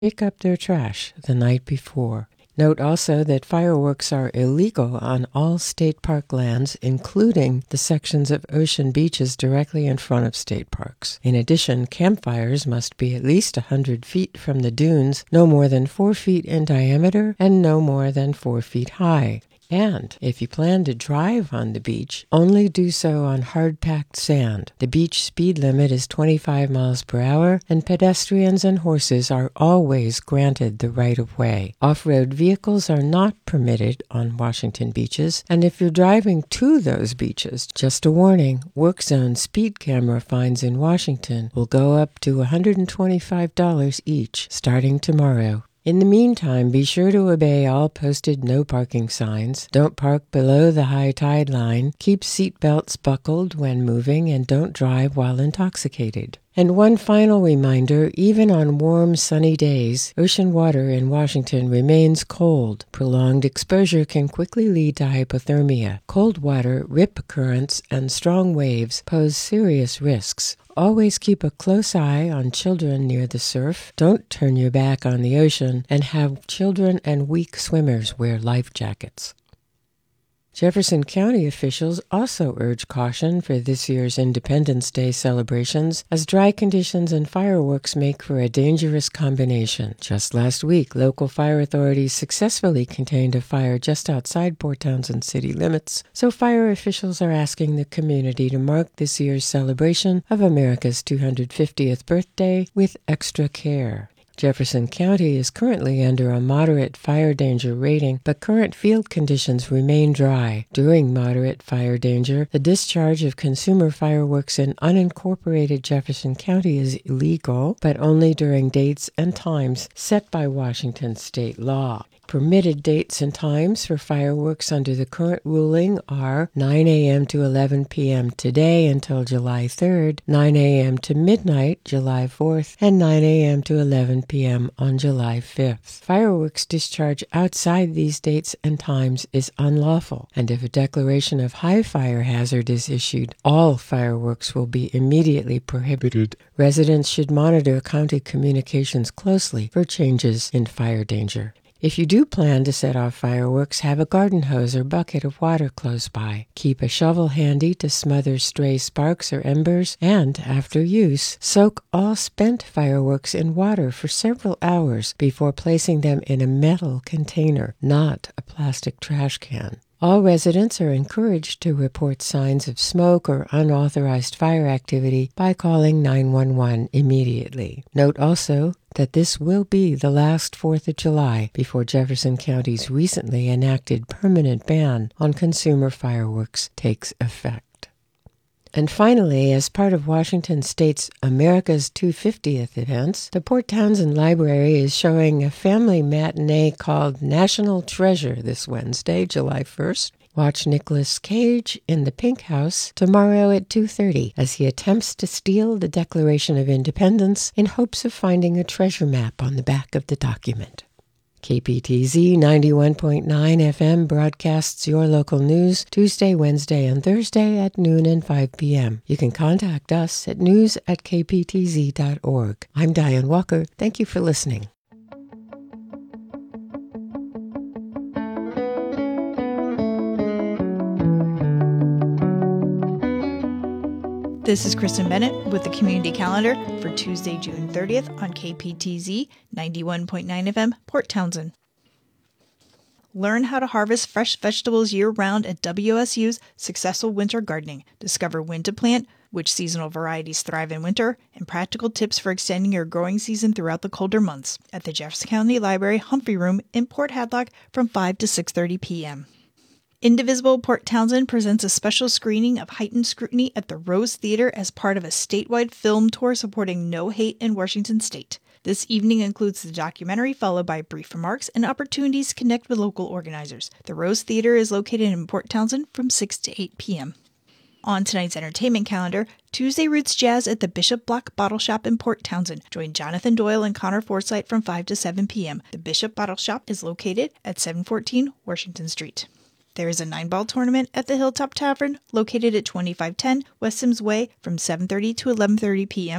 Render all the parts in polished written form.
pick up their trash the night before. Note also that fireworks are illegal on all state park lands, including the sections of ocean beaches directly in front of state parks. In addition, campfires must be at least 100 feet from the dunes, no more than 4 feet in diameter, and no more than 4 feet high. And if you plan to drive on the beach, only do so on hard-packed sand. The beach speed limit is 25 miles per hour, and pedestrians and horses are always granted the right-of-way. Off-road vehicles are not permitted on Washington beaches, and if you're driving to those beaches, just a warning, work zone speed camera fines in Washington will go up to $125 each starting tomorrow. In the meantime, be sure to obey all posted no parking signs. Don't park below the high tide line. Keep seat belts buckled when moving, and don't drive while intoxicated. And one final reminder, even on warm, sunny days, ocean water in Washington remains cold. Prolonged exposure can quickly lead to hypothermia. Cold water, rip currents, and strong waves pose serious risks. Always keep a close eye on children near the surf. Don't turn your back on the ocean, and have children and weak swimmers wear life jackets. Jefferson County officials also urge caution for this year's Independence Day celebrations, as dry conditions and fireworks make for a dangerous combination. Just last week, local fire authorities successfully contained a fire just outside Port Townsend city limits, so fire officials are asking the community to mark this year's celebration of America's 250th birthday with extra care. Jefferson County is currently under a moderate fire danger rating, but current field conditions remain dry. During moderate fire danger, the discharge of consumer fireworks in unincorporated Jefferson County is illegal, but only during dates and times set by Washington state law. Permitted dates and times for fireworks under the current ruling are 9 a.m. to 11 p.m. today until July 3rd, 9 a.m. to midnight July 4th, and 9 a.m. to 11 p.m. on July 5th. Fireworks discharge outside these dates and times is unlawful, and if a declaration of high fire hazard is issued, all fireworks will be immediately prohibited. Residents should monitor county communications closely for changes in fire danger. If you do plan to set off fireworks, have a garden hose or bucket of water close by. Keep a shovel handy to smother stray sparks or embers, and, after use, soak all spent fireworks in water for several hours before placing them in a metal container, not a plastic trash can. All residents are encouraged to report signs of smoke or unauthorized fire activity by calling 911 immediately. Note also that this will be the last 4th of July before Jefferson County's recently enacted permanent ban on consumer fireworks takes effect. And finally, as part of Washington State's America's 250th events, the Port Townsend Library is showing a family matinee called National Treasure this Wednesday, July 1st. Watch Nicolas Cage in the Pink House tomorrow at 2:30 as he attempts to steal the Declaration of Independence in hopes of finding a treasure map on the back of the document. KPTZ 91.9 FM broadcasts your local news Tuesday, Wednesday, and Thursday at noon and 5 p.m. You can contact us at news@kptz.org. I'm Diane Walker. Thank you for listening. This is Kristen Bennett with the Community Calendar for Tuesday, June 30th on KPTZ 91.9 FM, Port Townsend. Learn how to harvest fresh vegetables year-round at WSU's Successful Winter Gardening. Discover when to plant, which seasonal varieties thrive in winter, and practical tips for extending your growing season throughout the colder months at the Jefferson County Library Humphrey Room in Port Hadlock from 5 to 6:30 p.m. Indivisible Port Townsend presents a special screening of Heightened Scrutiny at the Rose Theater as part of a statewide film tour supporting No Hate in Washington State. This evening includes the documentary, followed by brief remarks and opportunities to connect with local organizers. The Rose Theater is located in Port Townsend from 6 to 8 p.m. On tonight's entertainment calendar, Tuesday Roots Jazz at the Bishop Block Bottle Shop in Port Townsend. Join Jonathan Doyle and Connor Forsythe from 5 to 7 p.m. The Bishop Bottle Shop is located at 714 Washington Street. There is a 9-ball tournament at the Hilltop Tavern, located at 2510 West Sims Way from 7:30 to 11:30 p.m.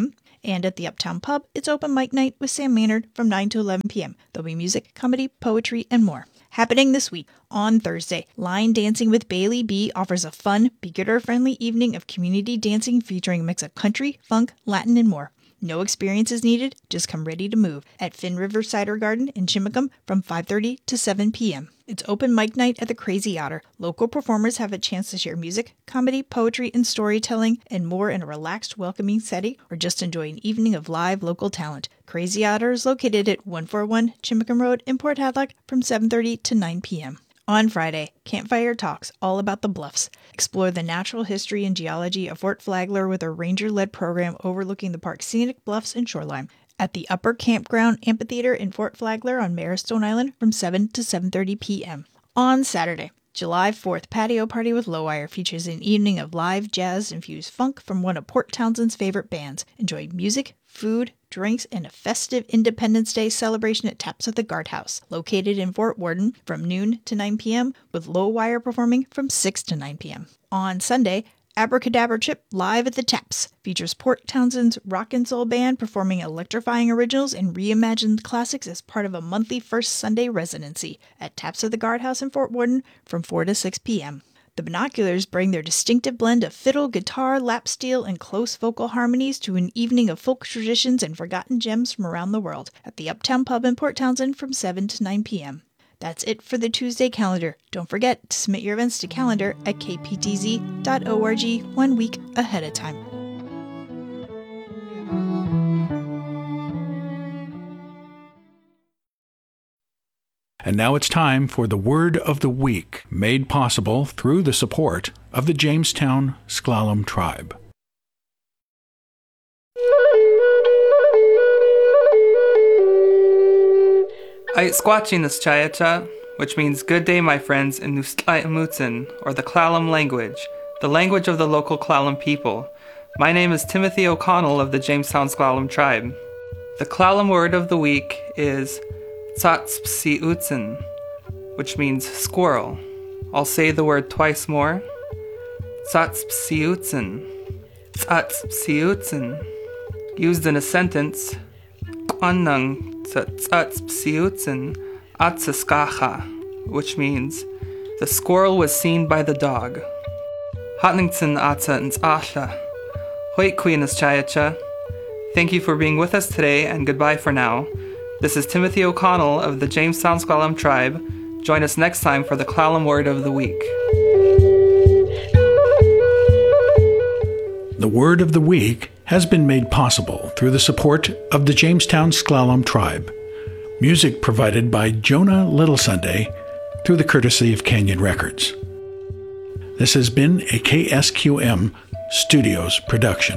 And at the Uptown Pub, it's open mic night with Sam Maynard from 9 to 11 p.m. There'll be music, comedy, poetry, and more. Happening this week, on Thursday, Line Dancing with Bailey B offers a fun, beginner-friendly evening of community dancing featuring a mix of country, funk, Latin, and more. No experience is needed, just come ready to move at Finn River Cider Garden in Chimacum from 5:30 to 7 p.m. It's open mic night at the Crazy Otter. Local performers have a chance to share music, comedy, poetry, and storytelling, and more in a relaxed, welcoming setting, or just enjoy an evening of live local talent. Crazy Otter is located at 141 Chimacum Road in Port Hadlock from 7:30 to 9 p.m. On Friday, Campfire Talks all about the Bluffs. Explore the natural history and geology of Fort Flagler with a ranger-led program overlooking the park's scenic bluffs and shoreline. At the Upper Campground Amphitheater in Fort Flagler on Marrowstone Island from 7 to 7:30 p.m. On Saturday, July 4th, Patio Party with Lowwire features an evening of live jazz-infused funk from one of Port Townsend's favorite bands. Enjoy music, food, drinks, and a festive Independence Day celebration at Taps at the Guardhouse, located in Fort Worden from noon to 9 p.m., with Lowwire performing from 6 to 9 p.m. On Sunday, Abracadabra Trip Live at the Taps features Port Townsend's Rock and Soul Band performing electrifying originals and reimagined classics as part of a monthly First Sunday residency at Taps at the Guardhouse in Fort Worden from 4 to 6 p.m. The Binoculars bring their distinctive blend of fiddle, guitar, lap steel, and close vocal harmonies to an evening of folk traditions and forgotten gems from around the world at the Uptown Pub in Port Townsend from 7 to 9 p.m. That's it for the Tuesday calendar. Don't forget to submit your events to calendar at kptz.org 1 week ahead of time. And now it's time for the Word of the Week, made possible through the support of the Jamestown S'Klallam Tribe. I squatching this chayacha, which means good day, my friends, in Nustla'imutsin, or the Klallam language, the language of the local Klallam people. My name is Timothy O'Connell of the Jamestown S'Klallam Tribe. The Klallam word of the week is Tsaatspsiutsin, which means squirrel. I'll say the word twice more. Tsaatspsiutsin. Tsaatspsiutsin. Used in a sentence, Kwanang Tsaatspsiutsin Atsaskacha, which means the squirrel was seen by the dog. Hatningtsin Atsa Ntsasha. Hoit Queenas Chayacha. Thank you for being with us today, and goodbye for now. This is Timothy O'Connell of the Jamestown S'Klallam Tribe. Join us next time for the Klallam Word of the Week. The Word of the Week has been made possible through the support of the Jamestown S'Klallam Tribe. Music provided by Jonah Little Sunday through the courtesy of Canyon Records. This has been a KSQM Studios production.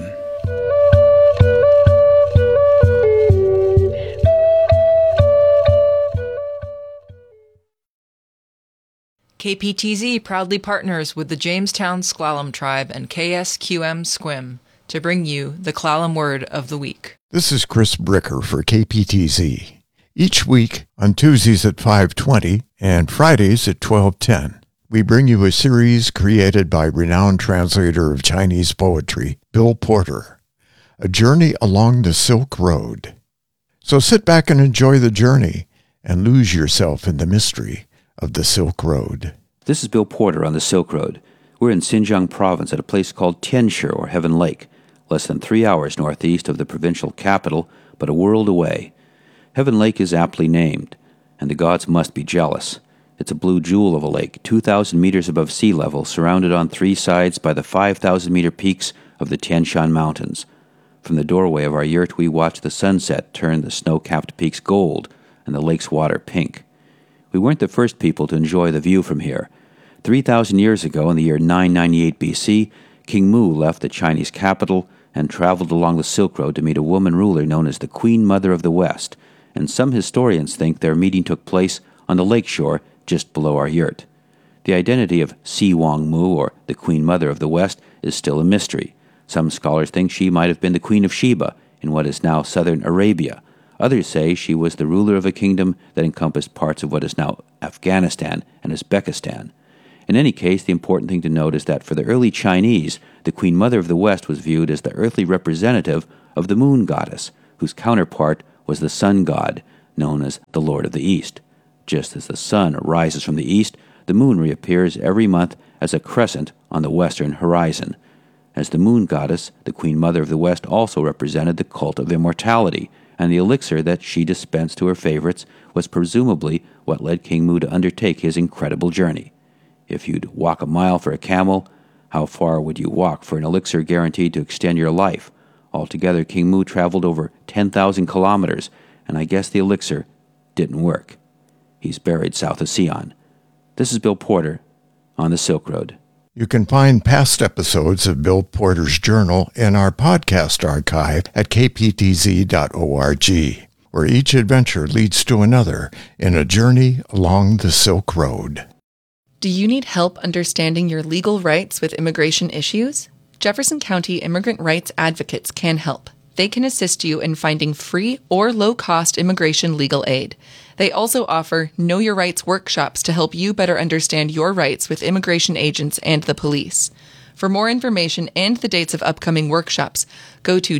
KPTZ proudly partners with the Jamestown S'Klallam Tribe and KSQM Squim to bring you the Klallam Word of the Week. This is Chris Bricker for KPTZ. Each week, on Tuesdays at 5:20 and Fridays at 12:10, we bring you a series created by renowned translator of Chinese poetry, Bill Porter, A Journey Along the Silk Road. So sit back and enjoy the journey and lose yourself in the mystery of the Silk Road. This is Bill Porter on the Silk Road. We're in Xinjiang Province at a place called Tianshi, or Heaven Lake, less than 3 hours northeast of the provincial capital, but a world away. Heaven Lake is aptly named, and the gods must be jealous. It's a blue jewel of a lake, 2,000 meters above sea level, surrounded on 3 sides by the 5,000-meter peaks of the Tian Shan Mountains. From the doorway of our yurt, we watch the sunset turn the snow-capped peaks gold and the lake's water pink. We weren't the first people to enjoy the view from here. 3,000 years ago, in the year 998 BC, King Mu left the Chinese capital and traveled along the Silk Road to meet a woman ruler known as the Queen Mother of the West, and some historians think their meeting took place on the lakeshore just below our yurt. The identity of Si Wang Mu, or the Queen Mother of the West, is still a mystery. Some scholars think she might have been the Queen of Sheba in what is now southern Arabia. Others say she was the ruler of a kingdom that encompassed parts of what is now Afghanistan and Uzbekistan. In any case, the important thing to note is that for the early Chinese, the Queen Mother of the West was viewed as the earthly representative of the moon goddess, whose counterpart was the sun god, known as the Lord of the East. Just as the sun rises from the east, the moon reappears every month as a crescent on the western horizon. As the moon goddess, the Queen Mother of the West also represented the cult of immortality, and the elixir that she dispensed to her favorites was presumably what led King Mu to undertake his incredible journey. If you'd walk a mile for a camel, how far would you walk for an elixir guaranteed to extend your life? Altogether, King Mu traveled over 10,000 kilometers, and I guess the elixir didn't work. He's buried south of Sion. This is Bill Porter on the Silk Road. You can find past episodes of Bill Porter's Journal in our podcast archive at kptz.org, where each adventure leads to another in a journey along the Silk Road. Do you need help understanding your legal rights with immigration issues? Jefferson County Immigrant Rights Advocates can help. They can assist you in finding free or low-cost immigration legal aid. They also offer Know Your Rights workshops to help you better understand your rights with immigration agents and the police. For more information and the dates of upcoming workshops, go to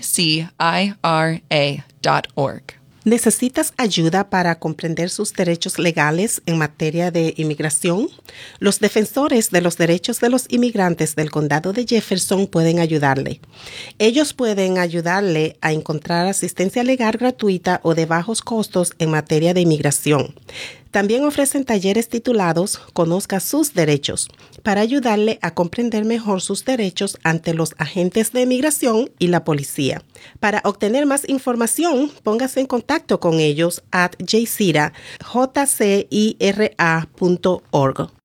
jcira.org. ¿Necesitas ayuda para comprender sus derechos legales en materia de inmigración? Los defensores de los derechos de los inmigrantes del condado de Jefferson pueden ayudarle. Ellos pueden ayudarle a encontrar asistencia legal gratuita o de bajos costos en materia de inmigración. También ofrecen talleres titulados Conozca sus derechos, para ayudarle a comprender mejor sus derechos ante los agentes de inmigración y la policía. Para obtener más información, póngase en contacto con ellos at jcira.org.